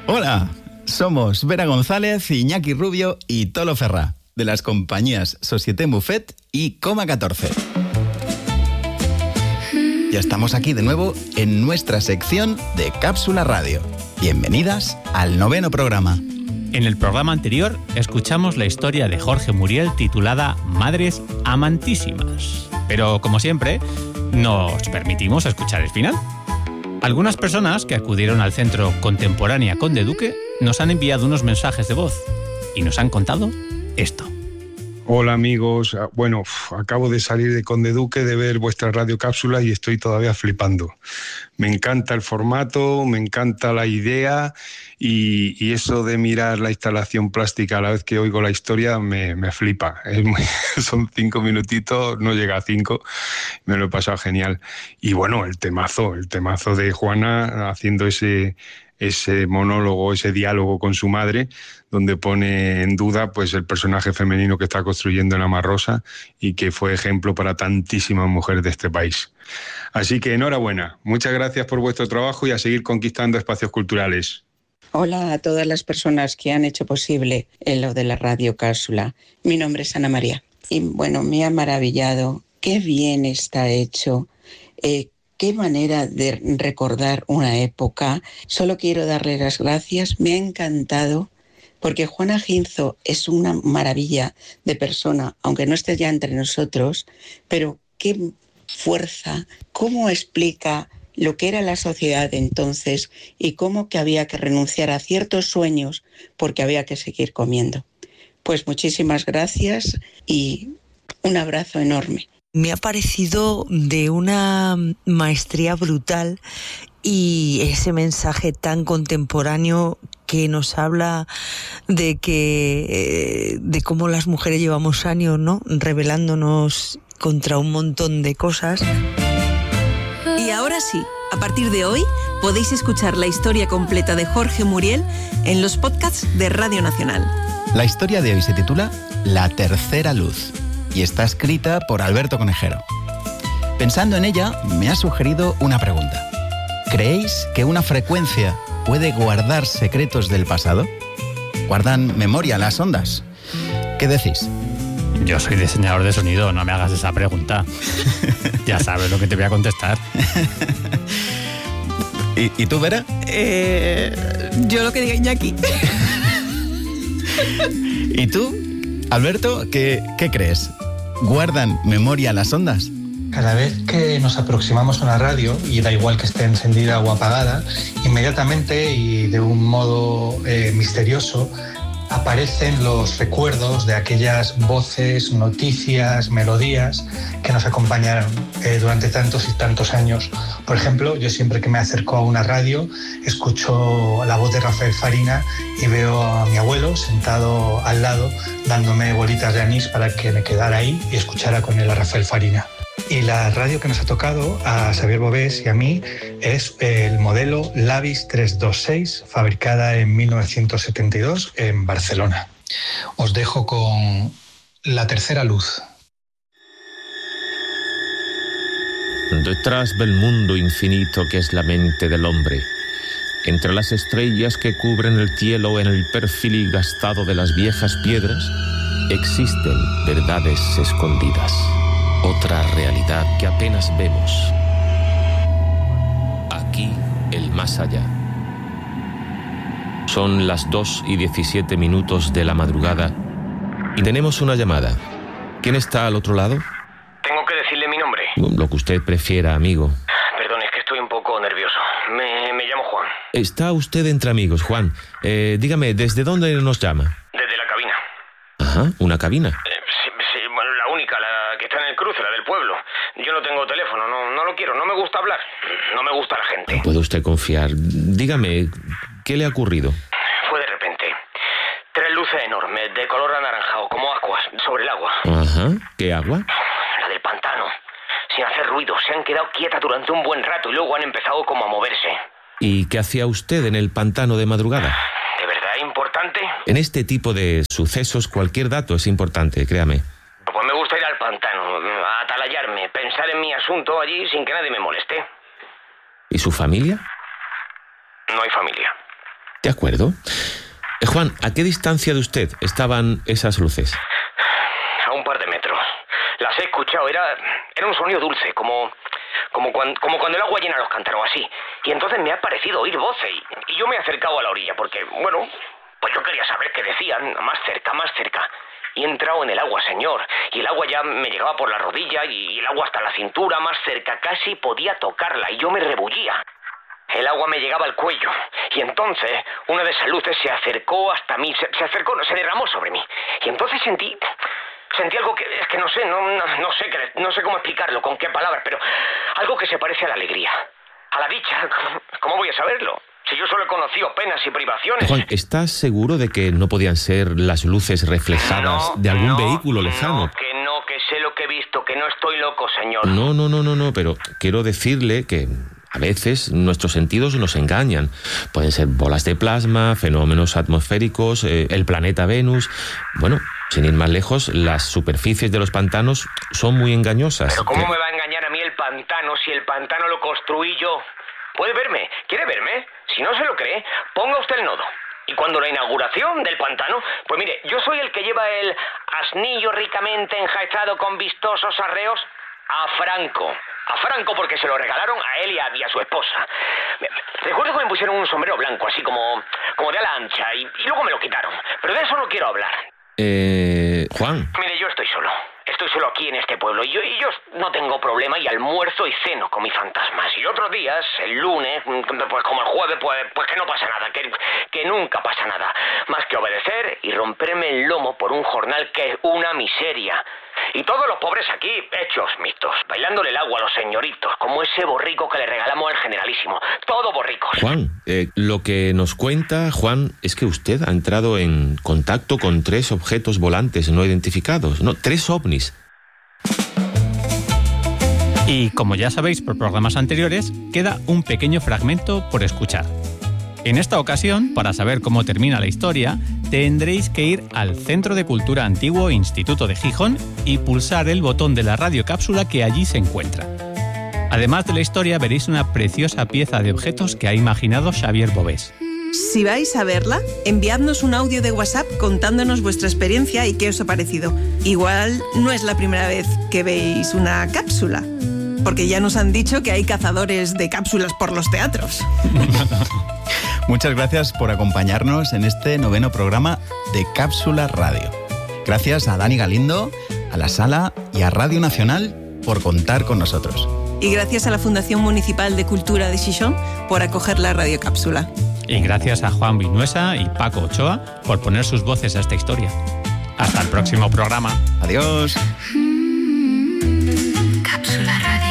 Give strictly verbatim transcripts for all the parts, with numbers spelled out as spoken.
Hola, somos Vera González, Iñaki Rubio y Tolo Ferrá, de las compañías Société Buffet y Coma catorce. Ya estamos aquí de nuevo en nuestra sección de Cápsula Radio. Bienvenidas al noveno programa. En el programa anterior escuchamos la historia de Jorge Muriel titulada Madres Amantísimas. Pero, como siempre, nos permitimos escuchar el final. Algunas personas que acudieron al Centro Contemporánea Conde Duque nos han enviado unos mensajes de voz y nos han contado esto. Hola amigos, bueno, acabo de salir de Conde Duque de ver vuestra radiocápsula y estoy todavía flipando. Me encanta el formato, me encanta la idea y, y eso de mirar la instalación plástica a la vez que oigo la historia me, me flipa. Es muy, son cinco minutitos, no llega a cinco, me lo he pasado genial. Y bueno, el temazo, el temazo de Juana haciendo ese... ese monólogo, ese diálogo con su madre, donde pone en duda pues el personaje femenino que está construyendo en Ama Rosa y que fue ejemplo para tantísimas mujeres de este país. Así que enhorabuena, muchas gracias por vuestro trabajo y a seguir conquistando espacios culturales. Hola a todas las personas que han hecho posible lo de la radiocápsula. Mi nombre es Ana María y bueno, me ha maravillado, qué bien está hecho, eh, qué manera de recordar una época. Solo quiero darle las gracias, me ha encantado, porque Juana Ginzo es una maravilla de persona, aunque no esté ya entre nosotros, pero qué fuerza, cómo explica lo que era la sociedad de entonces y cómo que había que renunciar a ciertos sueños porque había que seguir comiendo. Pues muchísimas gracias y un abrazo enorme. Me ha parecido de una maestría brutal y ese mensaje tan contemporáneo que nos habla de que de cómo las mujeres llevamos años, ¿no?, rebelándonos contra un montón de cosas. Y ahora sí, a partir de hoy podéis escuchar la historia completa de Jorge Muriel en los podcasts de Radio Nacional. La historia de hoy se titula La tercera luz y está escrita por Alberto Conejero. Pensando en ella, me ha sugerido una pregunta. ¿Creéis que una frecuencia puede guardar secretos del pasado? ¿Guardan memoria las ondas? ¿Qué decís? Yo soy diseñador de sonido, no me hagas esa pregunta. Ya sabes lo que te voy a contestar. ¿Y, ¿Y tú, Vera? Eh, yo lo que diga Iñaki. ¿Y tú, Alberto, qué, qué crees? ¿Guardan memoria las ondas? Cada vez que nos aproximamos a una radio, y da igual que esté encendida o apagada, inmediatamente y de un modo eh, misterioso aparecen los recuerdos de aquellas voces, noticias, melodías que nos acompañaron eh, durante tantos y tantos años. Por ejemplo, yo siempre que me acerco a una radio escucho la voz de Rafael Farina y veo a mi abuelo sentado al lado dándome bolitas de anís para que me quedara ahí y escuchara con él a Rafael Farina. Y la radio que nos ha tocado a Xavier Bovés y a mí es el modelo Lavis trescientos veintiséis, fabricada en mil novecientos setenta y dos en Barcelona. Os dejo con La tercera luz. Detrás del mundo infinito que es la mente del hombre, entre las estrellas que cubren el cielo en el perfil gastado de las viejas piedras, existen verdades escondidas. Otra realidad que apenas vemos. Aquí, el más allá. Son las dos y diecisiete minutos de la madrugada y tenemos una llamada. ¿Quién está al otro lado? Tengo que decirle mi nombre. Lo que usted prefiera, amigo. Perdón, es que estoy un poco nervioso. Me, me llamo Juan. Está usted entre amigos, Juan. Eh, dígame, ¿desde dónde nos llama? Desde la cabina. Ajá, ¿una cabina? Eh, sí, sí, bueno, la única, la que está en el cruce, la del pueblo. Yo no tengo teléfono, no, no lo quiero, no me gusta hablar. No me gusta la gente. No puede usted confiar. Dígame, ¿qué le ha ocurrido? Fue de repente. Tres luces enormes, de color anaranjado, como aguas, sobre el agua. Ajá, ¿qué agua? La del pantano. Sin hacer ruido, se han quedado quietas durante un buen rato y luego han empezado como a moverse. ¿Y qué hacía usted en el pantano de madrugada? ¿De verdad es importante? En este tipo de sucesos cualquier dato es importante, créame. Pues me gusta ir al pantano, a atalayarme, pensar en mi asunto allí sin que nadie me moleste. ¿Y su familia? No hay familia. De acuerdo. Eh, Juan, ¿a qué distancia de usted estaban esas luces? A un par de metros. Las he escuchado, era, era un sonido dulce, como, como, cuando, como cuando el agua llena los cántaros, así. Y entonces me ha parecido oír voces y, y yo me he acercado a la orilla porque, bueno, pues yo quería saber qué decían, más cerca, más cerca. Y he entrado en el agua, señor, y el agua ya me llegaba por la rodilla y el agua hasta la cintura, más cerca, casi podía tocarla y yo me rebullía. El agua me llegaba al cuello y entonces una de esas luces se acercó hasta mí, se, se acercó, se derramó sobre mí. Y entonces sentí, sentí algo que, es que no sé, no, no, no sé, no sé cómo explicarlo, con qué palabras, pero algo que se parece a la alegría, a la dicha. ¿Cómo voy a saberlo? Si yo solo he conocido penas y privaciones. Juan, ¿estás seguro de que no podían ser las luces reflejadas no, de algún no, vehículo lejano? No, que no, que sé lo que he visto, que no estoy loco, señor. No, no, no, no, no, pero quiero decirle que a veces nuestros sentidos nos engañan. Pueden ser bolas de plasma, fenómenos atmosféricos, eh, el planeta Venus. Bueno, sin ir más lejos, las superficies de los pantanos son muy engañosas. ¿Pero cómo que... me va a engañar a mí el pantano si el pantano lo construí yo? ¿Puede verme? ¿Quiere verme? Si no se lo cree, ponga usted el nodo. Y cuando la inauguración del pantano, pues mire, yo soy el que lleva el asnillo ricamente enjaezado con vistosos arreos a Franco. A Franco porque se lo regalaron a él y a, y a su esposa. Recuerdo que me pusieron un sombrero blanco, así como, como de ala ancha, y, y luego me lo quitaron. Pero de eso no quiero hablar. Eh... Juan. Mire, yo estoy solo. Estoy solo aquí en este pueblo y yo, y yo no tengo problema y almuerzo y ceno con mis fantasmas. Y otros días, el lunes, pues como el jueves, pues, pues que no pasa nada, que, que nunca pasa nada. Más que obedecer y romperme el lomo por un jornal que es una miseria. Y todos los pobres aquí, hechos mixtos, bailándole el agua a los señoritos, como ese borrico que le regalamos al generalísimo. Todo borricos. Juan, eh, lo que nos cuenta Juan es que usted ha entrado en contacto con tres objetos volantes no identificados, ¿no? Tres ovnis. Y como ya sabéis por programas anteriores, queda un pequeño fragmento por escuchar. En esta ocasión, para saber cómo termina la historia, tendréis que ir al Centro de Cultura Antiguo Instituto de Gijón y pulsar el botón de la radiocápsula que allí se encuentra. Además de la historia, veréis una preciosa pieza de objetos que ha imaginado Xavier Bovés. Si vais a verla, enviadnos un audio de WhatsApp contándonos vuestra experiencia y qué os ha parecido. Igual no es la primera vez que veis una cápsula, porque ya nos han dicho que hay cazadores de cápsulas por los teatros. Muchas gracias por acompañarnos en este noveno programa de Cápsula Radio. Gracias a Dani Galindo, a La Sala y a Radio Nacional por contar con nosotros. Y gracias a la Fundación Municipal de Cultura de Xixón por acoger la radiocápsula. Y gracias a Juan Vinuesa y Paco Ochoa por poner sus voces a esta historia. Hasta el próximo programa. Adiós. Cápsula Radio.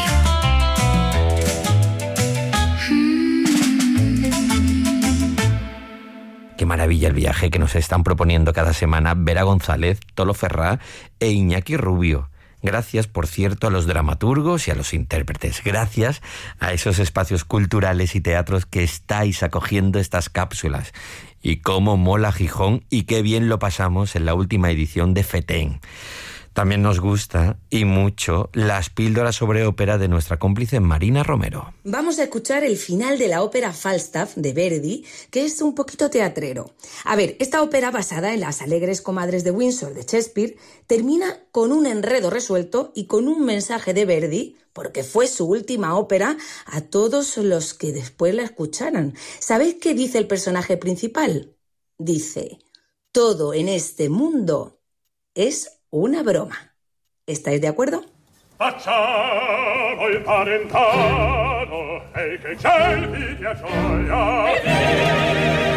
Qué maravilla el viaje que nos están proponiendo cada semana Vera González, Tolo Ferrá e Iñaki Rubio. Gracias, por cierto, a los dramaturgos y a los intérpretes. Gracias a esos espacios culturales y teatros que estáis acogiendo estas cápsulas. Y cómo mola Gijón y qué bien lo pasamos en la última edición de FETEN. También nos gusta, y mucho, las píldoras sobre ópera de nuestra cómplice Marina Romero. Vamos a escuchar el final de la ópera Falstaff de Verdi, que es un poquito teatrero. A ver, esta ópera, basada en las alegres comadres de Windsor de Shakespeare, termina con un enredo resuelto y con un mensaje de Verdi, porque fue su última ópera, a todos los que después la escucharan. ¿Sabéis qué dice el personaje principal? Dice: todo en este mundo es una broma. ¿Estáis de acuerdo? Facciamo il parentado e che c'è il figlio gioia.